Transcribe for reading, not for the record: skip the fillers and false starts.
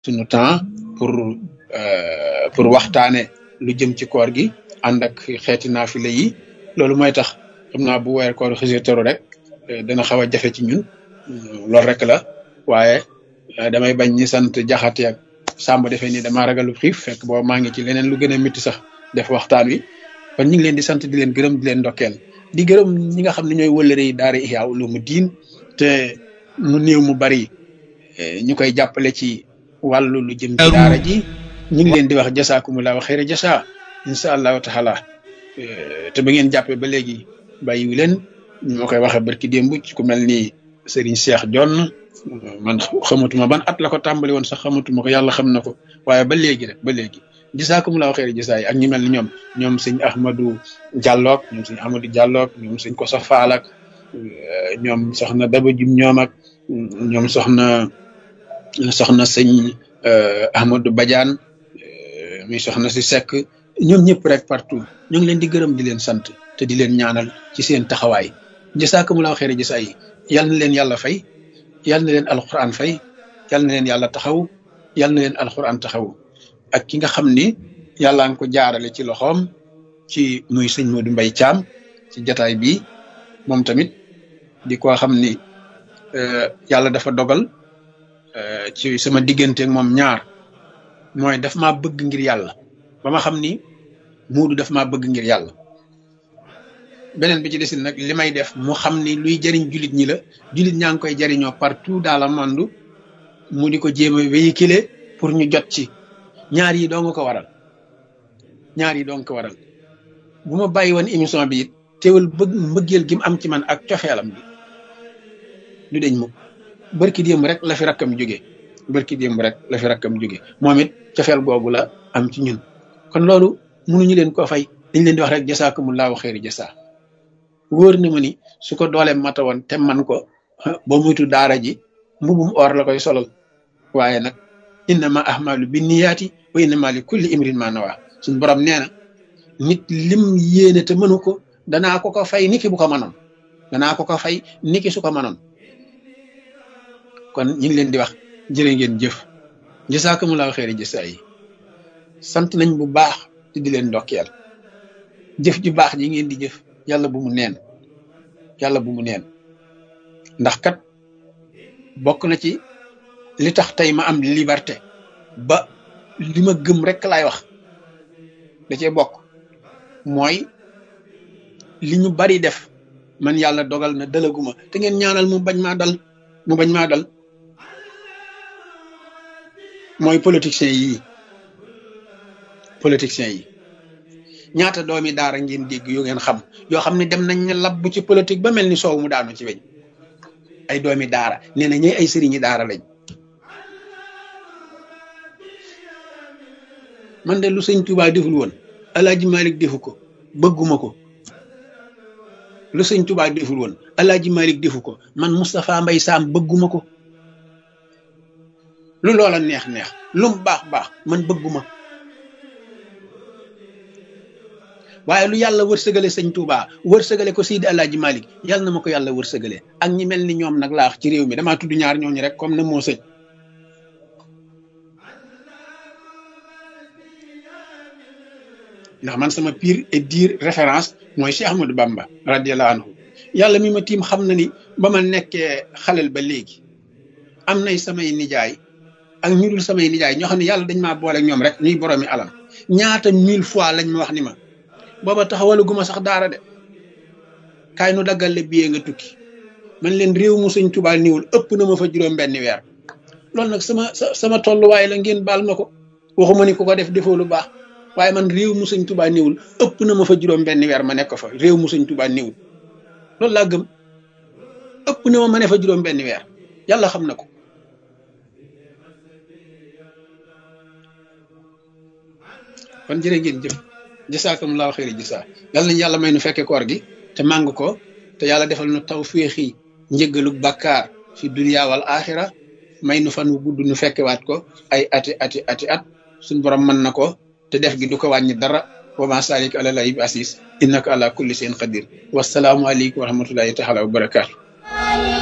suñu temps pour waxtaane lu jëm ci koor gi ànd ak xeeti naafile yi loolu mooy tax xam naa bu weer koor xisee teru rek dana xaw a jafe ci ñun loolu rek la waaye damay bañ ñi sant jaxate ak sàmb defee ni dama ragalu xiif fekk boobu maa ngi ci leneen lu gën a métti sax def waxtaan wi kon ñu ngi leen di sant di leen gërëm di leen ndokkeel di gërëm ñi nga xam ne ñooy wëllëre yi daara Ihya Ulumuddin te mu néew mu bari ñu koy jàppale ci wàllu lu jëm ci daara ji ñu ngi leen di wax jasaakumullahu xayra jasa insha allahu taala te ba ngeen jàppee ba léegi bàyyiwu leen ñu ma koy waxee barki démb ci ku mel ni Serigne Cheikh Jonn man xamatuma ban at la ko tàmbali woon sax xamatuma ko yàlla xam na ko waaye ba léegi rek ba léegi jasaakumullahu xayra jasa yi ak ñi mel ni ñoom sëñ Ahmadou Diallo ñoom sëñ Amadou Diallo ñoom sëñ Koso Faal ak ñoom soxna Daba Jum ñoom ak ñoom soxna sëñ Ahmadou Badiane muy soxna si Seck ñoom ñëpp rek partout ñu ngi leen di gërëm di leen sant te di leen ñaanal ci seen taxawaay jasaakumullahu xayra jasa yi yal na leen yàlla fay yal na leen alquran fay yal na leen yàlla taxaw yal na leen alquran taxaw ak ki nga xam ni yàlla nga ko jaarale ci loxoom ci muy sëñ Modou Mbaye Thiam ci jataay bi moom tamit di ko xam ni yàlla dafa dogal ci sama diggante ak moom ñaar mooy daf maa bëgg ngir yàlla ba ma xam ni Modou daf maa bëgg ngir yàlla beneen bi ci desin nag li may def mu xam ni luy jariñ jullit ñi la jullit ñaa ngi koy jariñoo partout dans le monde mu di ko jéem a véhiculer pour ñu jot ci ñaar yi doo nga ko waral bu ma bàyyi woon émission bi it teewul mbëggeel gi mu am ci man ak cofeelam bi du deñ mukk barki démb rek la fi rakkam jóge moom it cofeel googu la am ci ñun kon loolu mënuñu leen koo fay dañ leen di wax rek jasaakumullahu xayri jasa wóor na ma ni su ko dooleem mata woon te man ko ba muytu daara ji mbubum or la koy solal waaye nag innama ahmalu binniyaati wa innama li kulli imrin ma nawa suñ borom nee na nit lim yéene te mënu ko danaa ko ko fay niki bu ko mënoon danaa ko ko fay niki su ko mënoon kon ñu ngi leen di wax jërë ngeen jëf jasaakumullahu xayri jasa yi sant nañ bu baax te di leen ndokkeel jëf ju baax ji ngeen di jëf yàlla bu mu neen ndax kat bokk na ci li tax tey ma am liberté ba li ma gëm rek laay wax da cee bokk mooy li ñu bari def man yàlla dogal na dalaguma te ngeen ñaanal mu bañ maa dal mooy politiciens yi ñaata doomi daara ngeen dégg yu ngeen xam yoo xam ne dem nañ ne labbu ci politique ba mel ni soow mu daanu ci weñ ay doomi daara nee na ñooy ay sëriñi daara lañ man de lu sëñ Touba deful woon Alaaji Malik defu ko bëgguma ko lu sëñ Touba deful woon Alaaji Malik defu ko man Moustapha Mbaye Sam bëgguma ko lu loola neex lum baax man bëgguma waaye lu yàlla wërsëgale sëñ Touba wërsëgale ko Seydi Alaaji Malik yàlla na ma ko yàlla wërsëgale ak ñi mel ni ñoom nag laax ci réew mi damaa tudd ñaar ñooñu rek comme na moo sëñ ndax man sama pire et dire référence mooy Cheikh Ahmadou Bamba radiyallahu anhu yàlla mi ma tiim xam na ni ba ma nekkee xalel ba léegi am nay samay nijaay ak ñu dul samay nijaay ñoo xam ne yàlla dañ maa boole ak ñoom rek ñuy boroomi alal ñaata 1000 fois lañ ma wax ni ma booba taxawalaguma sax daara de kaay nu daggal le billet nga tukki man leen réew mu sëñ Tuubaa niwul ëpp na ma fa juróom benn weer loolu nag sama tolluwaay la ngeen baal ma ko waxuma ni ku ko def defoo lu baax waaye man réew mu sëñ Tuubaa niwul ëpp na ma fa juróom benn weer ma nekk ko fa réew mu sëñ Tuubaa niwul loolu laa gëm ëpp na ma ne fa juróom benn weer yàlla xam na ko kon jërë ngeen jëf jasaakumullahu xayri jasa yàlla nañu yàlla may nu fekke koor gi te màng ko te yàlla defal nu tawféexi njëggalu bàkkaar fi dunya wal axira may nu fan wu gudd nu fekkewaat ko ay ati at suñ borom mën na ko te def gi du ko wàññi dara wa ma salik ala lahi bi asis innaka ala kulli shay'in qadir wasalaamu aleykum wa rahmatullahi taala wa barakatu